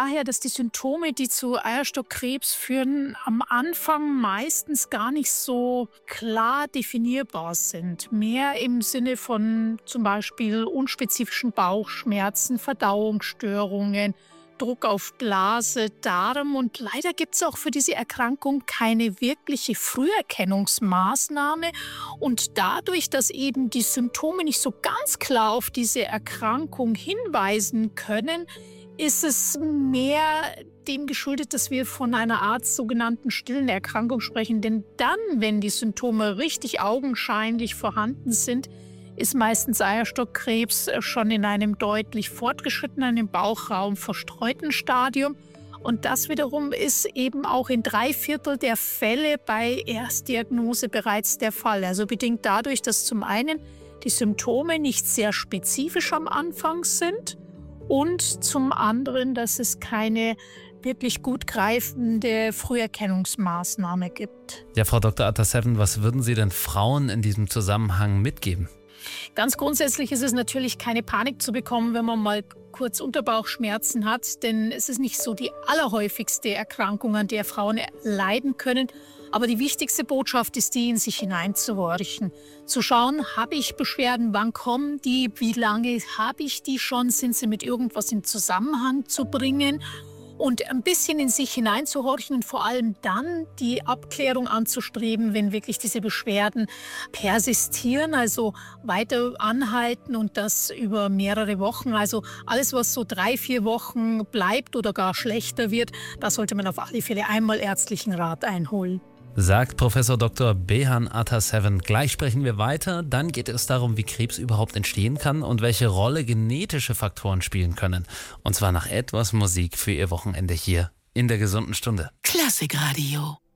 daher, dass die Symptome, die zu Eierstockkrebs führen, am Anfang meistens gar nicht so klar definierbar sind. Mehr im Sinne von zum Beispiel unspezifischen Bauchschmerzen, Verdauungsstörungen, Druck auf Blase, Darm. Und leider gibt es auch für diese Erkrankung keine wirkliche Früherkennungsmaßnahme. Und dadurch, dass eben die Symptome nicht so ganz klar auf diese Erkrankung hinweisen können, ist es mehr dem geschuldet, dass wir von einer Art sogenannten stillen Erkrankung sprechen. Denn dann, wenn die Symptome richtig augenscheinlich vorhanden sind, ist meistens Eierstockkrebs schon in einem deutlich fortgeschrittenen, im Bauchraum verstreuten Stadium. Und das wiederum ist eben auch in 3/4 der Fälle bei Erstdiagnose bereits der Fall. Also bedingt dadurch, dass zum einen die Symptome nicht sehr spezifisch am Anfang sind und zum anderen, dass es keine wirklich gut greifende Früherkennungsmaßnahme gibt. Ja, Frau Dr. Ataseven, was würden Sie denn Frauen in diesem Zusammenhang mitgeben? Ganz grundsätzlich ist es natürlich keine Panik zu bekommen, wenn man mal kurz Unterbauchschmerzen hat, denn es ist nicht so die allerhäufigste Erkrankung, an der Frauen leiden können. Aber die wichtigste Botschaft ist die, in sich hineinzuhorchen. Zu schauen, habe ich Beschwerden, wann kommen die, wie lange habe ich die schon, sind sie mit irgendwas in Zusammenhang zu bringen? Und ein bisschen in sich hineinzuhorchen und vor allem dann die Abklärung anzustreben, wenn wirklich diese Beschwerden persistieren, also weiter anhalten und das über mehrere Wochen. Also alles, was so 3-4 Wochen bleibt oder gar schlechter wird, da sollte man auf alle Fälle einmal ärztlichen Rat einholen. Sagt Professor Dr. Behan Ataseven. Gleich sprechen wir weiter. Dann geht es darum, wie Krebs überhaupt entstehen kann und welche Rolle genetische Faktoren spielen können. Und zwar nach etwas Musik für Ihr Wochenende hier in der gesunden Stunde. Klassikradio.